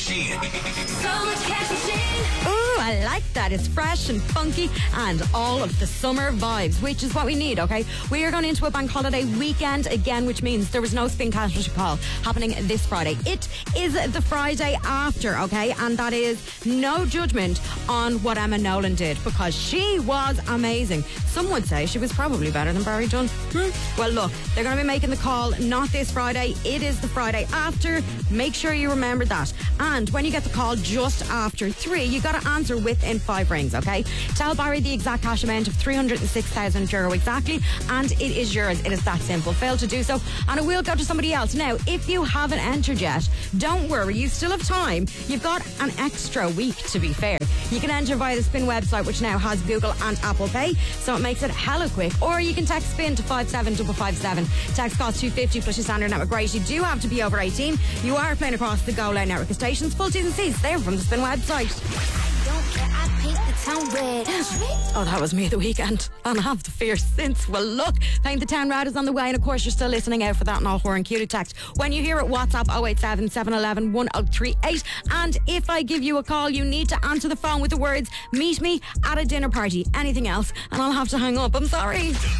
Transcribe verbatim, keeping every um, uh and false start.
Sheen. So much cash and Sheen. Ooh, I like that. It's fresh and funky and all of the summer vibes, which is what we need, okay? We are going into a bank holiday weekend again, which means there was no Spin Cash Call happening this Friday. It is the Friday after, okay? And that is no judgment on what Emma Nolan did, because she was amazing. Some would say she was probably better than Barry Dunn. Hmm. Well, look, they're going to be making the call not this Friday. It is the Friday after. Make sure you remember that. And when you get the call just after three, you got to answer within five rings, okay? Tell Barry the exact cash amount of three hundred six thousand euro exactly, and it is yours. It is that simple. Fail to do so, and it will go to somebody else. Now, if you haven't entered yet, don't worry. You still have time. You've got an extra week, to be fair. You can enter via the Spin website, which now has Google and Apple Pay, so it makes it hella quick. Or you can text SPIN to five seven five five seven. Text costs two fifty plus your standard network rate. You do have to be over eighteen. You are playing across the Go Loud network of stations. Full T's and C's there from the Spin website. Don't care, I paint the town red. Oh, that was me the weekend. And I have the fear since. Well, look, Paint the Town Red is on the way. And of course, you're still listening out for that and all horn cue to text. When you hear it, WhatsApp oh eight seven, seven one one, one oh three eight. And if I give you a call, you need to answer the phone with the words, meet me at a dinner party. Anything else, and I'll have to hang up. I'm sorry.